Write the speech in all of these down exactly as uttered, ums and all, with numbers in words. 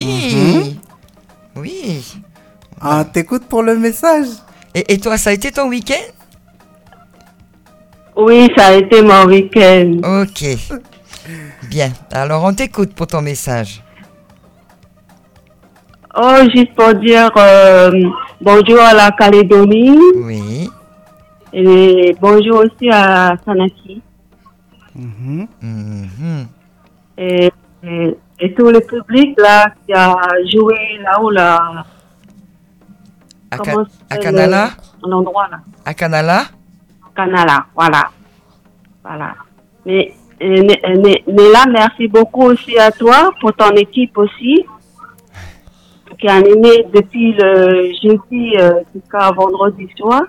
Oui. Mmh. Oui. Ah, t'écoutes pour le message. Et, et toi, ça a été ton week-end? Oui, ça a été mon week-end. Ok. Bien. Alors, on t'écoute pour ton message. Oh, juste pour dire euh, bonjour à la Calédonie. Oui. Et bonjour aussi à Sanaki. Mmh. Mmh. Et, et, et tout le public là qui a joué là-haut là. À, Comment Ca- à Canala? L'endroit là. À Canala? Canala, voilà. Voilà. Mais, mais, mais, mais là, merci beaucoup aussi à toi, pour ton équipe aussi, qui a animé depuis le jeudi euh, jusqu'à vendredi soir.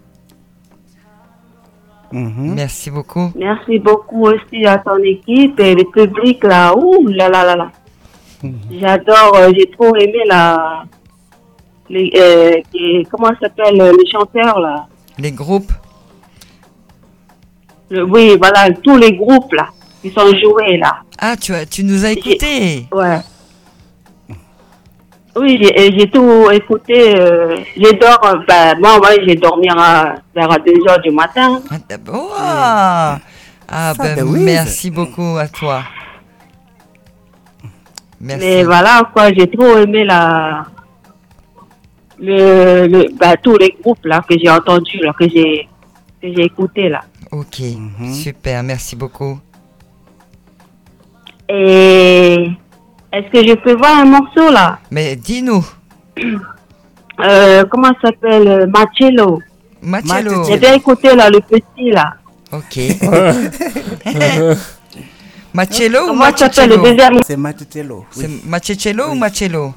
Mmh. Merci beaucoup. Merci beaucoup aussi à ton équipe et le public là. Ouh là là là là. Mmh. J'adore, euh, j'ai trop aimé la. Les, euh, les, comment ça s'appelle, les chanteurs là? Les groupes? Le, oui, voilà, tous les groupes là, qui sont joués là. Ah, tu, as, tu nous as écoutés? Ouais. Oui, j'ai, j'ai tout écouté. Euh, j'ai dors, ben, moi, moi, j'ai dormi à, vers deux heures du matin. Ah, oh, ah, ah ben, ben oui, merci beaucoup à toi. Merci. Mais voilà, quoi, j'ai trop aimé la, le, le, ben, tous les groupes là que j'ai entendus, là, que j'ai, que j'ai écouté là. Ok, mm-hmm. Super, merci beaucoup. Et est-ce que je peux voir un morceau là? Mais dis-nous. Euh, comment ça s'appelle? Machello. Machello. J'ai bien écouté là, le petit là. Ok. Machello ou Machello? C'est Machello. C'est Machello oui. ou Machello?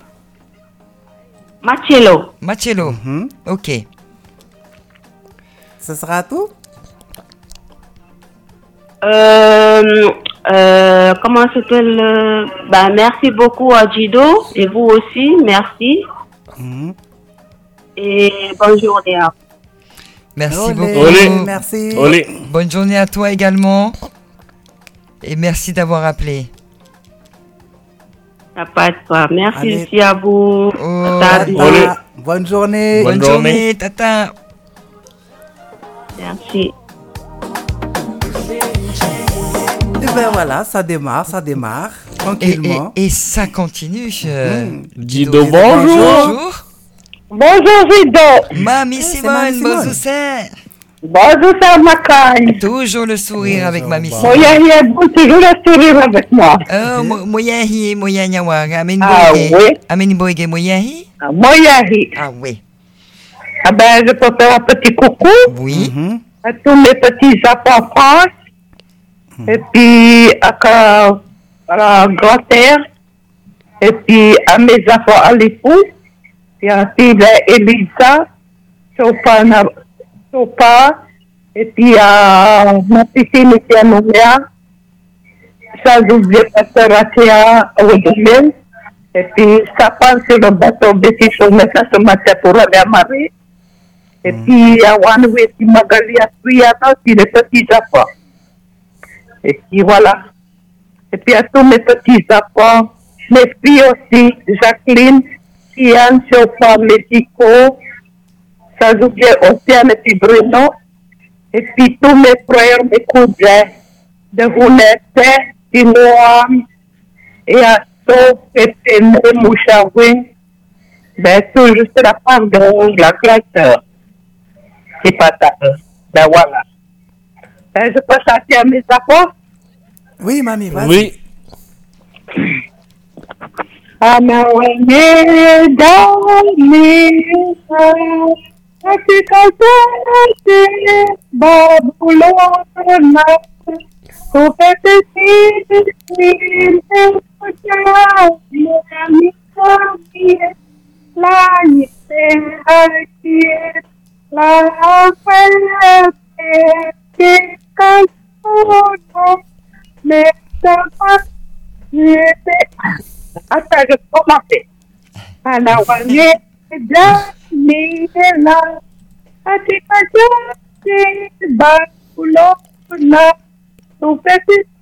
Machello. Machello. Mm-hmm. Ok. Ce sera tout? Euh, euh, comment s'appelle euh, bah, merci beaucoup à Jido et vous aussi, merci. Mmh. Et bonne journée à vous. Merci Olé, beaucoup. Olé. Merci. Olé. Bonne journée à toi également. Et merci d'avoir appelé. T'as pas de quoi. Merci Allez. Aussi à vous. Oh, tata. Bonne journée. Bonne, Bonne journée, journée, tata. Merci. Et ben voilà, ça démarre, ça démarre, tranquillement. Et, et, et ça continue. Euh, mmh. Guido, bonjour. Bonjour. Bonjour, Guido. Mamie hey, Simone, bonjour, c'est. Bonjour, c'est Macaille. Toujours le sourire bonjour, avec Mamie Simone. Moi, il y a toujours le sourire avec moi. Oh, moi, il y a moi, il y a moi, Amen Ah oui. Amen Boyge, moi, il y a Moi, il y a Ah oui. Ah ben, je peux faire un petit coucou. Oui. Mm-hmm. À tous mes petits enfants en France. Et puis à, à grand-père, et puis à mes enfants à l'époux, et à fille Elisa, Sopa, Sopa, et puis à ma petite ici à Nouméa, ça j'oublie pasteur Atia au domaine, et puis ça passe sur le bateau Betty Chomeka ce matin pour aller à Marie, et puis à Wanoué, puis Magali à Priata, puis les petits enfants. Et puis voilà. Et puis à tous mes petits enfants, mes filles aussi, Jacqueline, Siane, Sophia, México, ça j'oublie aussi à mes petits Bruno, et puis tous mes frères, mes cousins, de Rounette, de Noam, et à Sof, et Pémé, Mouchawin, ben tout juste la part de la classe, c'est pas ça. Ben voilà. Ben, je peux chanter à mes enfants? Oui, mamie, vas-y. Oui. Amawanye dami atikazete babulona kupete sisi kujami kami la yite haki la afele kikasuno mais ça va, attends, je commence. Alors, on est là, mais là, à tes